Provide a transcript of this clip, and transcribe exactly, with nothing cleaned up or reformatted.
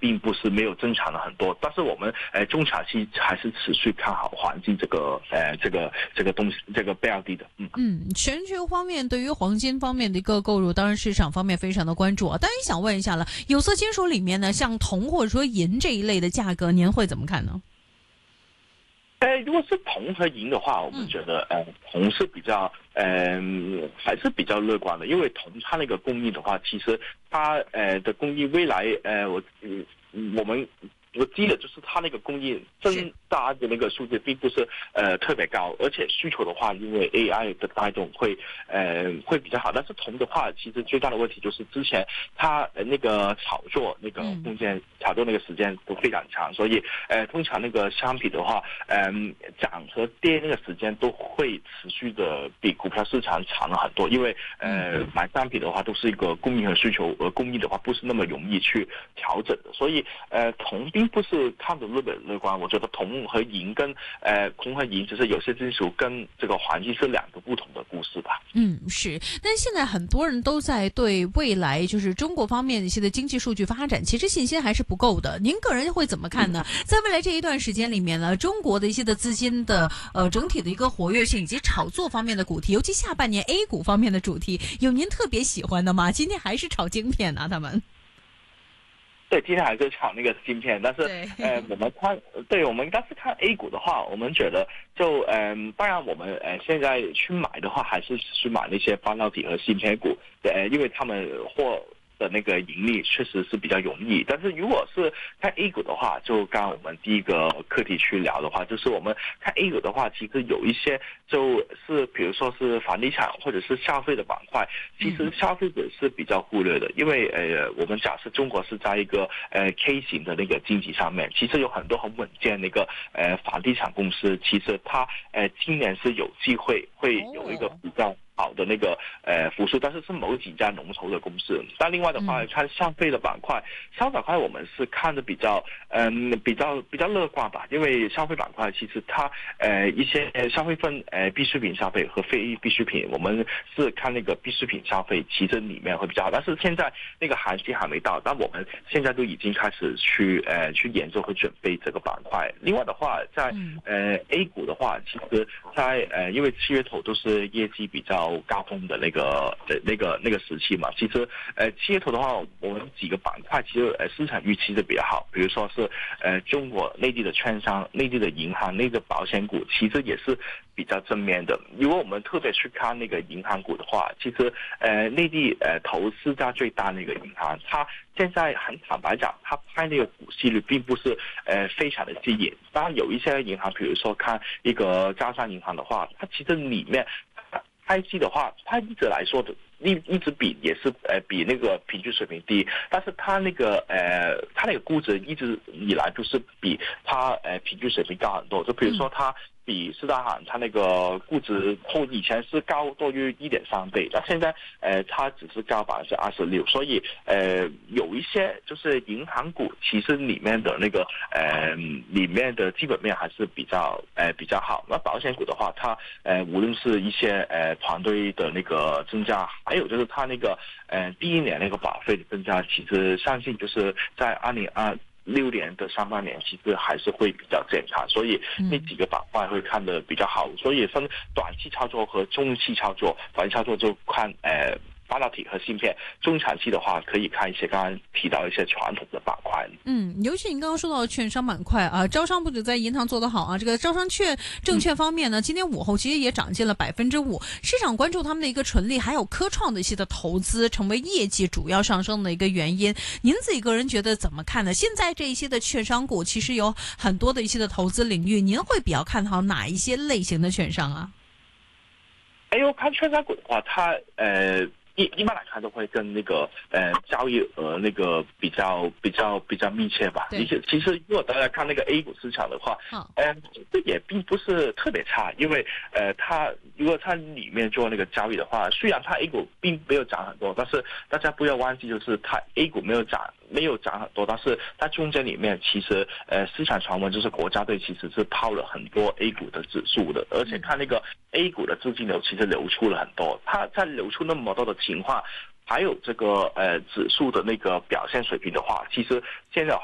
并不是没有增长了很多，但是我们呃中长期还是持续看好黄金这个呃这个这个东西这个标的的。嗯嗯，全球方面对于黄金方面的一个购入，当然市场方面非常的关注啊。当然想问一下了，有色金属里面呢，像铜或者说银这一类的价格，您会怎么看呢？ 呃，如果是铜和银的话，我们觉得呃铜是比较呃还是比较乐观的，因为铜它那个工艺的话，其实它呃的工艺未来呃我嗯我们。我记得就是它那个工艺增大的那个数字并不是呃特别高，而且需求的话，因为 A I 的带动会呃会比较好。但是铜的话，其实最大的问题就是之前它呃那个炒作那个空间、嗯、炒作那个时间都非常长，所以呃通常那个商品的话，嗯、呃、涨和跌那个时间都会持续的比股票市场长了很多，因为呃买商品的话都是一个供应和需求，而供应的话不是那么容易去调整的，所以呃铜并不是看得特别乐观。我觉得铜和银跟呃铜和银就是有些金属跟这个黄金是两个不同的故事吧。 嗯，是。但是现在很多人都在对未来就是中国方面一些的经济数据发展，其实信心还是不够的。您个人会怎么看呢？在未来这一段时间里面呢，中国的一些的资金的呃整体的一个活跃性以及炒作方面的主题，尤其下半年 A 股方面的主题，有您特别喜欢的吗？今天还是炒晶片啊，他们。 对，今天还是炒那个芯片，但是呃，我们看，对我们但是看 A 股的话，我们觉得就嗯、呃，当然我们呃现在去买的话，还是去买那些半导体和芯片股，呃，因为他们获的那个盈利确实是比较容易。但是如果是看 A 股的话，就刚刚我们第一个课题去聊的话，就是我们看 A 股的话，其实有一些就是比如说是房地产或者是消费的板块，其实消费者是比较忽略的，因为呃我们假设中国是在一个呃 K 型的那个经济上面，其实有很多很稳健那个呃房地产公司，其实它呃今年是有机会会有一个比较好的那个呃复苏，但是是某几家龙头的公司。但另外的话，看消费的板块，消费板块我们是看的比较嗯、呃、比较比较乐观吧，因为消费板块其实它呃一些消费分呃必需品消费和非必需品，我们是看那个必需品消费，其实里面会比较好。但是现在那个行情还没到，但我们现在都已经开始去呃去研究和准备这个板块。另外的话，在呃 A 股的话，其实在呃因为七月头都是业绩比较高峰的那个的那个那个时期嘛，其实呃七月头的话，我们几个板块其实呃市场预期的比较好，比如说是呃中国内地的券商、内地的银行、内地的保险股，其实也是比较正面的。如果我们特别去看那个银行股的话，其实呃内地呃投资家最大那个银行，它现在很坦白讲，它拍那个股息率并不是呃非常的吸引。当然有一些银行，比如说看一个招商银行的话，它其实里面拍息的话，它一直来说的一一直比也是呃比那个平均水平低，但是它那个呃它那个估值一直以来都是比它呃平均水平高很多。就比如说它比四大行它那个估值后以前是高多于一点三倍，但现在呃它只是高百分之二十六，所以呃有一些就是银行股其实里面的那个呃里面的基本面还是比较呃比较好。那保险股的话，它呃无论是一些呃团队的那个增加，还有就是它那个呃第一年那个保费的增加，其实相信就是在二零二六年的上半年其实还是会比较健康，所以那几个板块会看得比较好。所以分短期操作和中期操作，短期操作就看呃半导体和芯片，中长期的话可以看一些刚刚提到一些传统的板块。 嗯，尤其你刚刚说到的券商板块啊，招商不止在银行做得好啊，这个招商券证券方面呢，今天午后其实也涨近了百分之五，市场关注他们的一个纯利，还有科创的一些的投资，成为业绩主要上升的一个原因。您自己个人觉得怎么看呢？现在这一些的券商股其实有很多的一些的投资领域，您会比较看好哪一些类型的券商啊？ 哎呦，看券商股的话，它呃。一一般来看都会跟那个呃交易额那个比较比较比较密切吧。其实其实如果大家看那个 A 股市场的话，呃这也并不是特别差，因为呃它如果它里面做那个交易的话，虽然它 A 股并没有涨很多，但是大家不要忘记，就是它 A 股没有涨没有涨很多，但是它中间里面其实呃市场传闻就是国家队其实是抛了很多 A 股的指数的，而且看那个 A 股的资金流其实流出了很多，它在流出那么多的情况，还有这个呃指数的那个表现水平的话，其实现在的话